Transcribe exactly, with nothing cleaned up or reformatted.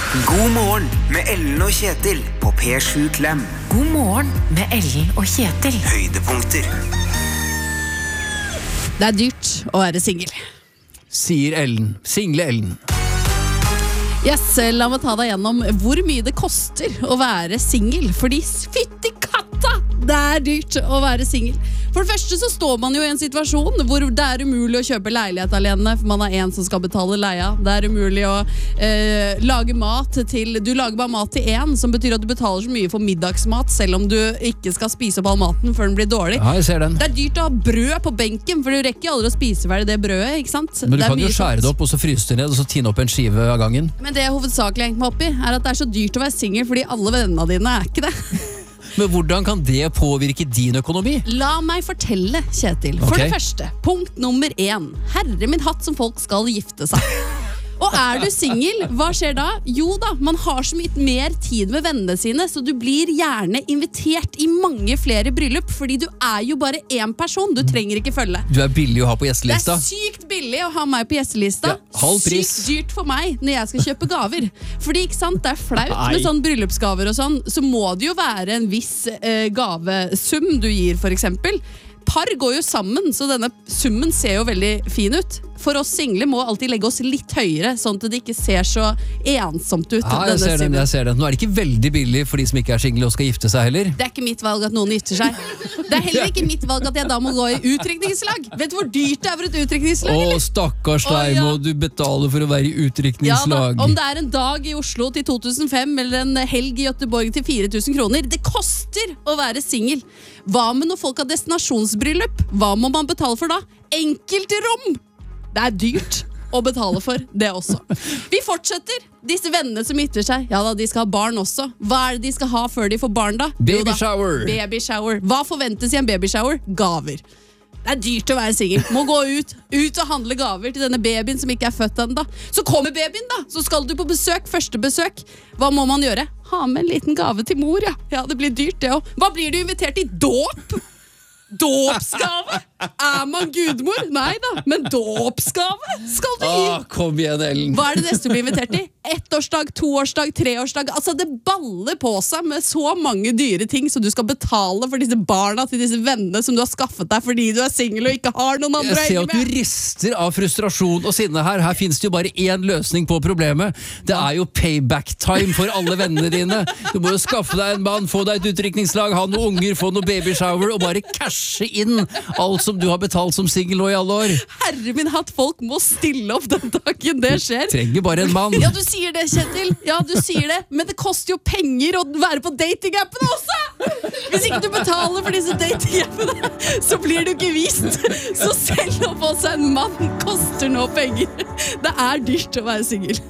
God morgen med Ellen og Kjetil på P sju Klem. God morgen med Ellen og Kjetil. Høydepunkter. Det er dyrt å være single. Sier Ellen. Single Ellen. Yes, la meg ta deg gjennom hvor mye det koster å være single. Fordi fytti katta, det er dyrt å være single. For det første så står man jo i en situasjon hvor det er umulig å kjøpe leilighet alene, for man er en som skal betale leia. Det er umulig å eh, lage mat til, du lager bare mat til en, som betyr at du betaler så mye for middagsmat, selv om du ikke skal spise opp all maten før den blir dårlig. Ja, jeg ser den. Det er dyrt å ha brød på benken, for du rekker aldri å spise ferdig det brødet, ikke sant? Men du Det er kan jo mye skjære sånt. det opp, og så fryse det ned, og så tine opp en skive av gangen. Men det jeg hovedsakelig har hengt meg opp i, er at det er så dyrt å være single, fordi alle vennene dine er ikke det. Men hvordan kan det påvirke din økonomi? La meg fortelle, Kjetil. For Ok. det første, punkt nummer én. Herre min hatt som folk skal gifte seg. Og er du single, hva skjer da? Jo da, man har så mye mer tid med vennene sine, så du blir gjerne invitert i mange flere bryllup, fordi du er jo bare én person, du trenger ikke følge. Du er billig å ha på Det gjestelista. er sykt billig å ha meg på gjestelista. Ja, halv pris. Sykt dyrt for meg når jeg skal kjøpe gaver. Fordi ikke sant, det er flaut Nei. med sånn bryllupsgaver og sånn, så må det jo være en viss eh, gavesum du gir, for eksempel. Par går jo sammen, så denne summen ser jo veldig fin ut. For oss single må alltid legge oss litt høyere, sånn at det ikke ser så ensomt ut. Ja, jeg denne ser den, summen. jeg ser den. Nå er det ikke veldig billig for de som ikke er single og skal gifte seg heller. Det er ikke mitt valg at noen gifter seg. Det er heller ikke mitt valg at jeg da må gå i utdrikningslag. Vet du hvor dyrt det er for et utdrikningslag, Å, eller? stakkars Å, deg, ja. må du betale for å være i Ja da, utdrikningslag. om det er en dag i Oslo til to tusen fem eller en helg i Göteborg til fire tusen kroner, det koster å være single. Hva med når folk har destinasjonsbryllup? Hva må man betale for da? Enkeltrom! Det er dyrt å betale for det også. Vi fortsetter. Disse vennene som gifter seg, ja da, de skal ha barn også. Hva er det de skal ha før de får barn da? Jo da, Babyshower. babyshower. Hva forventes i en babyshower? Gaver. Det er dyrt å være single. Må gå ut, ut og handle gaver til denne babyen som ikke er født ennå. Så kommer babyen da, så skal du på besøk, første besøk. Hva må man gjøre? Ha med en liten gave til mor, ja. Ja, det blir dyrt det også. Hva blir du invitert i? Dåp? Dåpsgave? Er man gudmor? Nei da, men dåpsgave skal du gi. Å, kom igjen, Ellen. Hva er det neste du blir invitert i? Ettårsdag, toårsdag, treårsdag. Altså det baller på seg med så mange dyre ting som du skal betale for disse barna til disse vennene som du har skaffet deg fordi du er single og ikke har noen andre å Jeg ser henge at du med. rister av frustrasjon og sinne her. Her finnes det jo bare én løsning på problemet. Det er jo payback time for alle vennene dine. Du må jo skaffe deg en mann, få deg et utdrikningslag, ha noen unger, få noe babyshower og bare cashe inn alt som du har betalt som single nå i alle år. Herre min hatt, folk må stille opp den dagen det skjer. Trenger bare en mann. Ja, du sier det, Kjetil. Ja, du sier det. Men det koster jo penger å være på datingappene også! Hvis ikke du betaler for disse datingappene, så blir du ikke vist. Så selv å få seg en mann koster nå penger. Det er dyrt å være single.